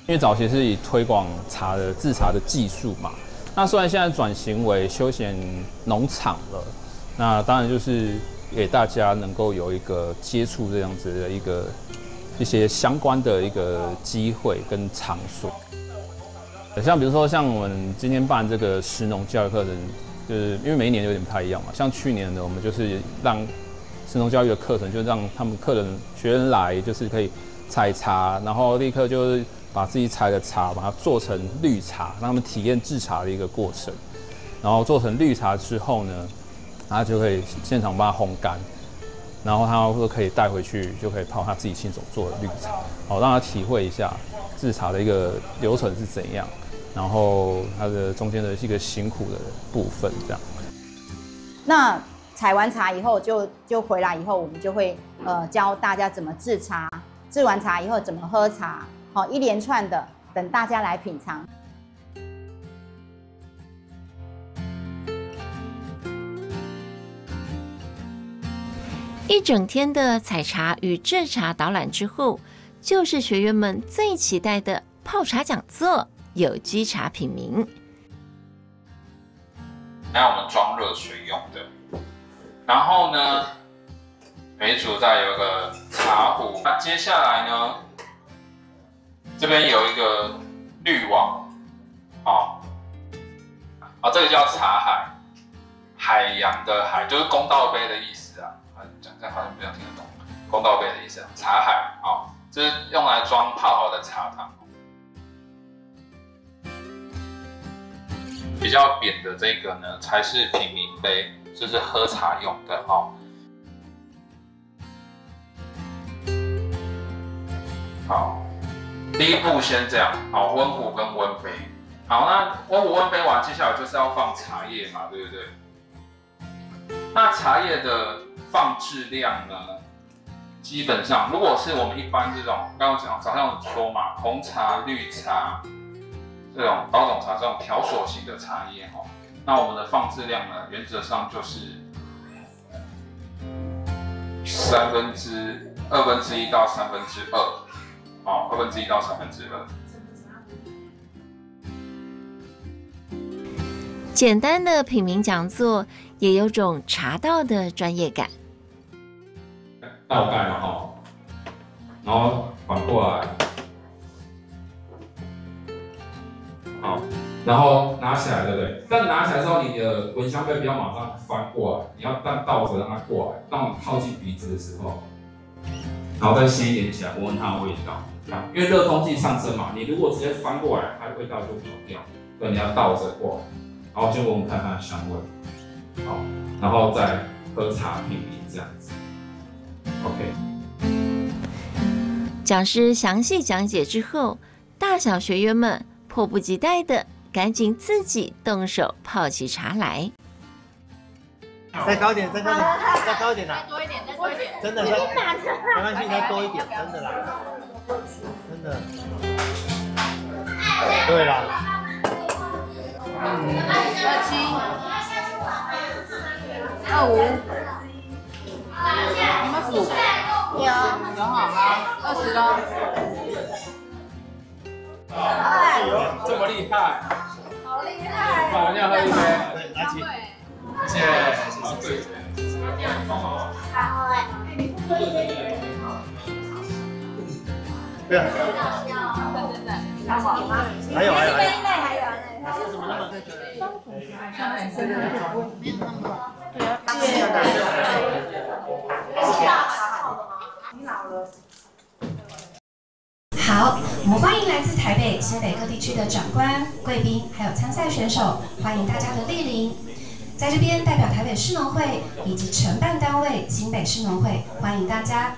因为早期是以推广茶的制茶的技术嘛，那虽然现在转型为休闲农场了，那当然就是给大家能够有一个接触这样子的一些相关的一个机会跟场所。像比如说像我们今天办这个食农教育课程，就是因为每一年有点不太一样嘛。像去年呢，我们就是让食农教育的课程，就让他们学员来，就是可以采茶，然后立刻就是把自己采的茶，把它做成绿茶，让他们体验制茶的一个过程。然后做成绿茶之后呢，他就可以现场把它烘干，然后他就可以带回去，就可以泡他自己亲手做的绿茶，好让他体会一下制茶的一个流程是怎样。然后它的中间的一个辛苦的部分，这样。 那采完茶以后就回来以后，我们就会教大家怎么制茶，制完茶以后怎么喝茶，好一连串的等大家来品尝。 一整天的采茶与制茶导览之后，就是学员们最期待的泡茶讲座。有机茶品茗， 还有我们装热水用的。然后呢，每一组再有一个茶壶。那接下来呢，这边有一个滤网，这个叫茶海，海洋的海就是公道杯的意思啊。讲这样好像没有听得懂，公道杯的意思啊。茶海这是用来装泡好的茶汤。比较扁的这个呢，才是品茗杯，就是喝茶用的好，第一步先这样，温壶跟温杯。好，那温壶温杯完，接下来就是要放茶叶嘛，对不对？那茶叶的放置量呢，基本上如果是我们一般这种，刚刚早上说嘛，红茶、绿茶。这种包种茶这种条索型的茶叶那我们的放置量呢，原则上就是1/2到2/3，2/3到2/3。 简单的品茗讲座也有种茶道的专业感。 倒盖嘛然后反过来。然后拿起来，对不对？但拿起来之后，你的闻香杯不要马上翻过来，你要倒着让它过来，当你靠近鼻子的时候，然后再吸一点起来，闻闻它的味道。因为热空气上升嘛，你如果直接翻过来，它的味道就跑掉。所以你要倒着过来，然后就闻闻看它的香味。然后再喝茶品茗这样子。OK。 讲师详细讲解之后，大小学员们迫不及待的赶紧自己动手泡起茶来。 再高一点，再高一点，再高一点啦！ 再多一点，再多一点。 真的，没关系，再多一点，真的啦，真的。对啦。 27、25，你们数？有好吗？20咯。 这么厉害， 好厉害！ 我们要喝一杯， 对，拿起。 谢谢。好，对。 对啊。还有。 是什么那么对？ 好，我们欢迎来自台北、新北各地区的长官、贵宾，还有参赛选手，欢迎大家的莅临。在这边代表台北市农会以及承办单位新北市农会，欢迎大家